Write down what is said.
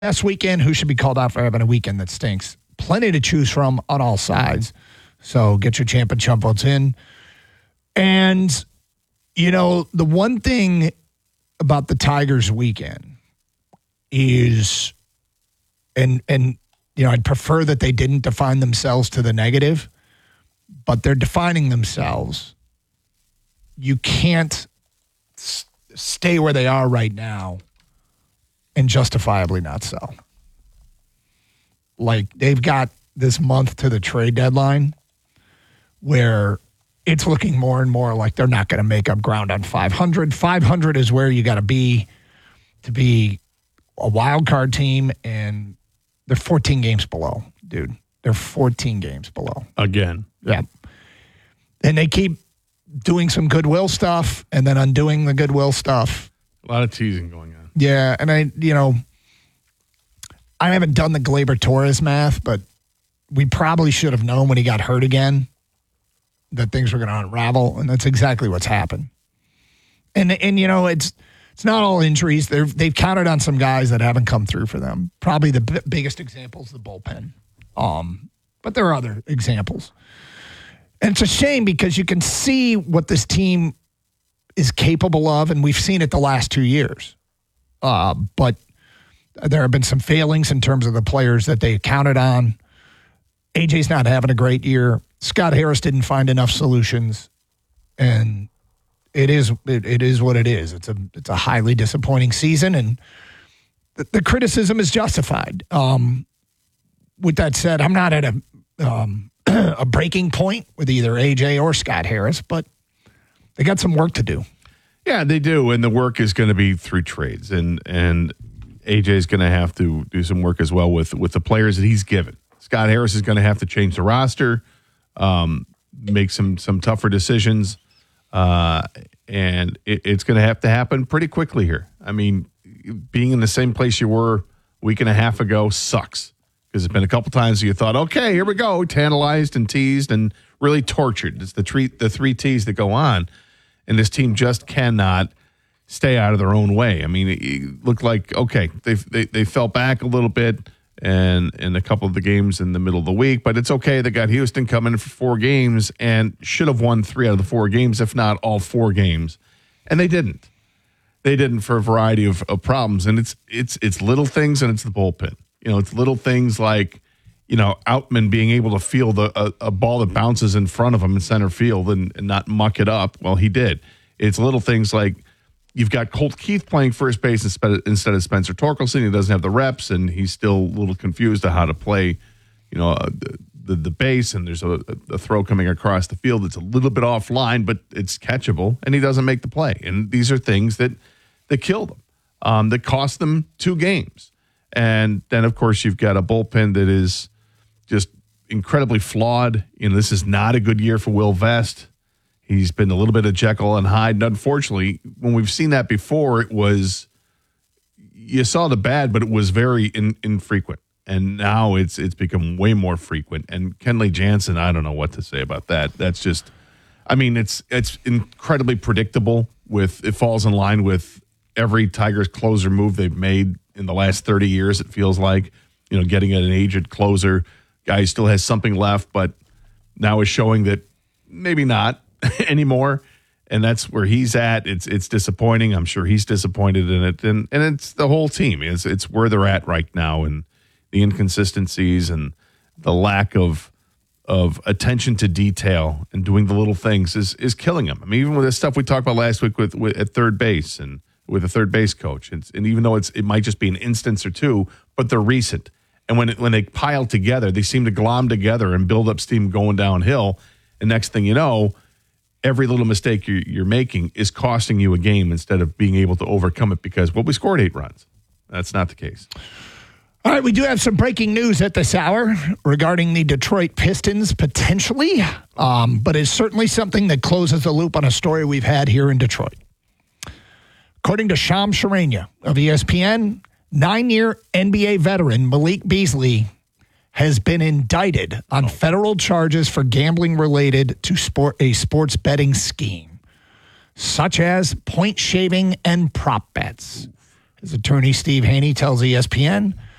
last weekend, who should be called out for having a weekend that stinks? Plenty to choose from on all sides. So get your champ and chump votes in. And, the one thing about the Tigers weekend is, and I'd prefer that they didn't define themselves to the negative, but they're defining themselves. You can't stay where they are right now and justifiably not sell. Like, they've got this month to the trade deadline where it's looking more and more like they're not going to make up ground on 500. 500 is where you got to be a wild card team, and they're 14 games below, dude. They're 14 games below. Again. Yeah. And they keep doing some goodwill stuff and then undoing the goodwill stuff. A lot of teasing going on. Yeah, and I haven't done the Gleyber Torres math, but we probably should have known when he got hurt again that things were going to unravel, and that's exactly what's happened. And it's not all injuries. They've counted on some guys that haven't come through for them. Probably the biggest example is the bullpen. But there are other examples. And it's a shame because you can see what this team is capable of, and we've seen it the last 2 years. But there have been some failings in terms of the players that they counted on. AJ's not having a great year. Scott Harris didn't find enough solutions, and it is what it is. It's a highly disappointing season, and the criticism is justified. With that said, I'm not at a breaking point with either AJ or Scott Harris, but they got some work to do. Yeah, they do, and the work is going to be through trades, and AJ is going to have to do some work as well with the players that he's given. Scott Harris is going to have to change the roster, make some tougher decisions, and it's going to have to happen pretty quickly here. I mean, being in the same place you were a week and a half ago sucks, because it's been a couple times you thought, okay, here we go, tantalized and teased and really tortured. It's the three T's that go on, and this team just cannot stay out of their own way. I mean, it looked like, okay, they fell back a little bit and in a couple of the games in the middle of the week, but it's okay. They got Houston coming in for 4 games and should have won 3 out of the 4 games, if not all 4 games, and they didn't. They didn't for a variety of problems, and it's little things, and it's the bullpen. It's little things like, Outman being able to field a ball that bounces in front of him in center field and not muck it up. Well, he did. It's little things like you've got Colt Keith playing first base instead of Spencer Torkelson. He doesn't have the reps, and he's still a little confused on how to play, the base, and there's a throw coming across the field that's a little bit offline, but it's catchable, and he doesn't make the play. And these are things that killed them, that cost them 2 games. And then, of course, you've got a bullpen that is just incredibly flawed. This is not a good year for Will Vest. He's been a little bit of Jekyll and Hyde. And unfortunately, when we've seen that before, you saw the bad, but it was very infrequent. And now it's become way more frequent. And Kenley Jansen, I don't know what to say about that. That's just, it's incredibly predictable. It falls in line with every Tigers closer move they've made in the last 30 years, it feels like. Getting an aged closer, guy who still has something left, but now is showing that maybe not anymore, and that's where he's at. It's disappointing. I'm sure he's disappointed in it, and it's the whole team. It's where they're at right now, and the inconsistencies and the lack of attention to detail and doing the little things is killing them. Even with the stuff we talked about last week with at third base and with a third base coach, and even though it might just be an instance or 2, but they're recent, and when they pile together, they seem to glom together and build up steam going downhill, and next thing you know, every little mistake you're making is costing you a game instead of being able to overcome it because, we scored 8 runs. That's not the case. All right, we do have some breaking news at this hour regarding the Detroit Pistons potentially, but it's certainly something that closes the loop on a story we've had here in Detroit. According to Shams Charania of ESPN, 9-year NBA veteran Malik Beasley has been indicted on federal charges for gambling related to a sports betting scheme, such as point shaving and prop bets. His attorney, Steve Haney, tells ESPN